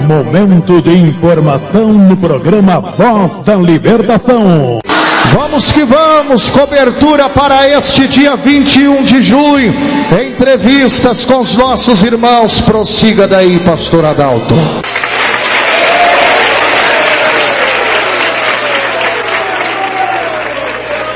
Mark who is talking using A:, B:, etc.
A: momento de informação no programa Voz da Libertação.
B: Vamos que vamos, cobertura para este dia 21 de junho, entrevistas com os nossos irmãos. Prossiga daí, pastor Adalto.